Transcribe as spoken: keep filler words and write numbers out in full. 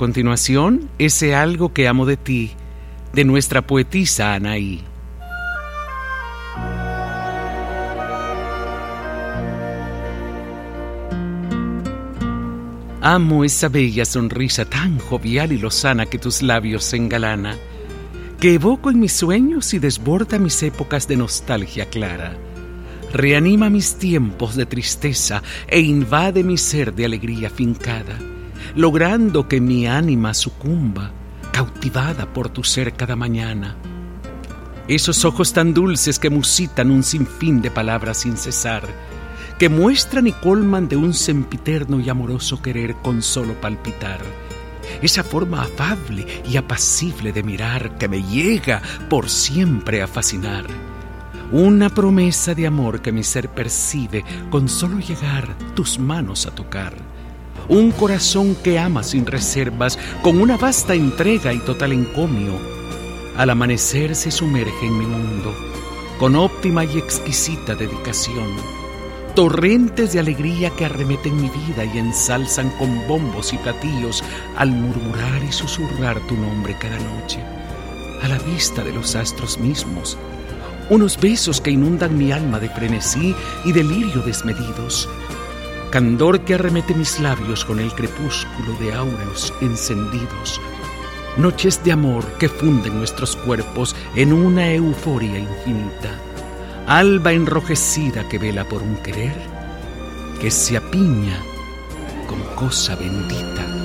continuación, ese algo que amo de ti, de nuestra poetisa Anaí. Amo esa bella sonrisa tan jovial y lozana que tus labios engalana, que evoco en mis sueños y desborda mis épocas de nostalgia clara. Reanima mis tiempos de tristeza e invade mi ser de alegría fincada, logrando que mi ánima sucumba, cautivada por tu ser cada mañana. Esos ojos tan dulces que musitan un sinfín de palabras sin cesar, que muestran y colman de un sempiterno y amoroso querer con solo palpitar. Esa forma afable y apacible de mirar que me llega por siempre a fascinar. Una promesa de amor que mi ser percibe con solo llegar tus manos a tocar. Un corazón que ama sin reservas, con una vasta entrega y total encomio. Al amanecer se sumerge en mi mundo, con óptima y exquisita dedicación. Torrentes de alegría que arremeten mi vida y ensalzan con bombos y platillos al murmurar y susurrar tu nombre cada noche, a la vista de los astros mismos. Unos besos que inundan mi alma de frenesí y delirio desmedidos. Candor que arremete mis labios con el crepúsculo de áureos encendidos. Noches de amor que funden nuestros cuerpos en una euforia infinita. Alba enrojecida que vela por un querer que se apiña con cosa bendita.